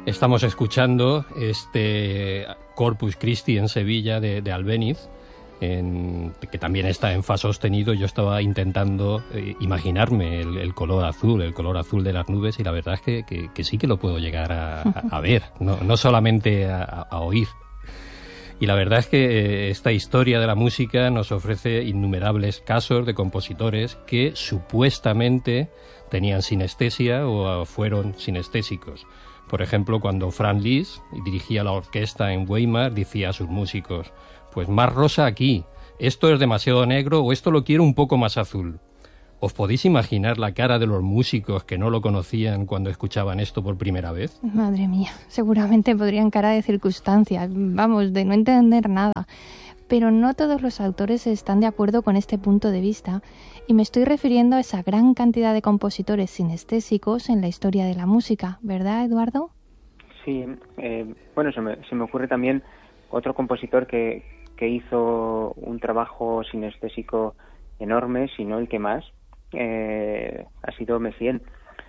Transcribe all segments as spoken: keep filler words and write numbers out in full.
Estamos escuchando este Corpus Christi en Sevilla de, de Albéniz, en, que también está en fa sostenido. Yo estaba intentando eh, imaginarme el, el color azul, el color azul de las nubes, y la verdad es que, que, que sí que lo puedo llegar a, a, a ver, no, no solamente a, a oír. Y la verdad es que esta historia de la música nos ofrece innumerables casos de compositores que supuestamente tenían sinestesia o fueron sinestésicos. Por ejemplo, cuando Franz Liszt dirigía la orquesta en Weimar, decía a sus músicos: pues más rosa aquí, esto es demasiado negro o esto lo quiero un poco más azul. ¿Os podéis imaginar la cara de los músicos que no lo conocían cuando escuchaban esto por primera vez? Madre mía, seguramente podrían cara de circunstancias, vamos, de no entender nada. Pero no todos los autores están de acuerdo con este punto de vista, y me estoy refiriendo a esa gran cantidad de compositores sinestésicos en la historia de la música, ¿verdad, Eduardo? Sí, eh, bueno, se me, se me ocurre también otro compositor que, que hizo un trabajo sinestésico enorme, si no el que más, eh, ha sido Messiaen.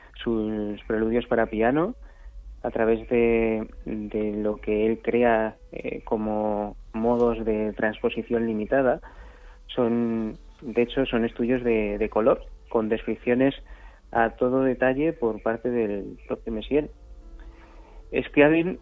Sus preludios para piano, a través de, de lo que él crea eh, como modos de transposición limitada, son, de hecho, son estudios de, de color, con descripciones a todo detalle por parte del propio Messiaen. Scriabin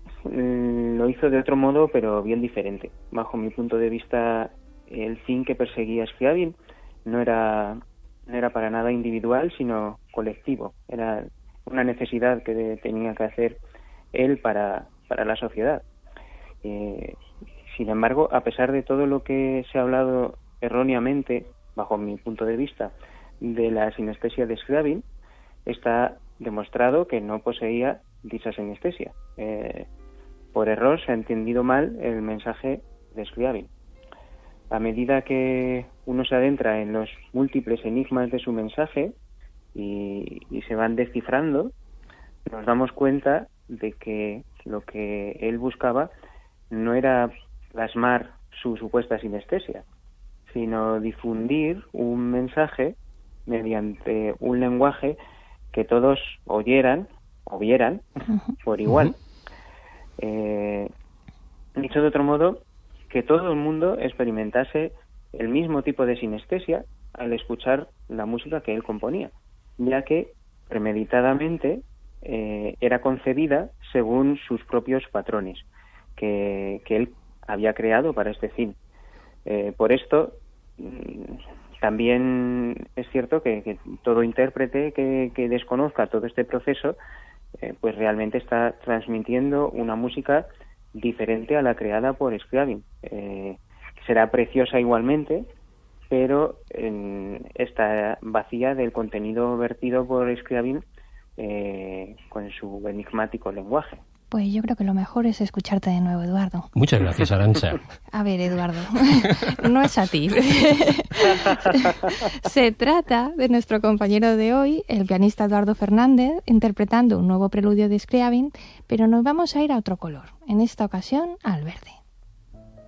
mm, lo hizo de otro modo, pero bien diferente. Bajo mi punto de vista, el fin que perseguía Scriabin no era, no era para nada individual, sino colectivo. Era una necesidad que de, tenía que hacer él para, para la sociedad. Eh, sin embargo, a pesar de todo lo que se ha hablado erróneamente, bajo mi punto de vista, de la sinestesia de Scriabin, está demostrado que no poseía dicha sinestesia. Eh, por error se ha entendido mal el mensaje de Scriabin. A medida que uno se adentra en los múltiples enigmas de su mensaje y, y se van descifrando, nos damos cuenta de que lo que él buscaba no era plasmar su supuesta sinestesia, sino difundir un mensaje mediante un lenguaje que todos oyeran o vieran por igual. Eh, dicho de otro modo, que todo el mundo experimentase el mismo tipo de sinestesia al escuchar la música que él componía, ya que premeditadamente eh, era concebida según sus propios patrones que, que él había creado para este fin. Eh, por esto, también es cierto que, que todo intérprete que, que desconozca todo este proceso, eh, pues realmente está transmitiendo una música diferente a la creada por Scriabin. Eh, será preciosa igualmente, pero eh, está vacía del contenido vertido por Scriabin eh, con su enigmático lenguaje. Pues yo creo que lo mejor es escucharte de nuevo, Eduardo. Muchas gracias, Arantxa. A ver, Eduardo, no es a ti. Se trata de nuestro compañero de hoy, el pianista Eduardo Fernández, interpretando un nuevo preludio de Scriabin, pero nos vamos a ir a otro color, en esta ocasión al verde.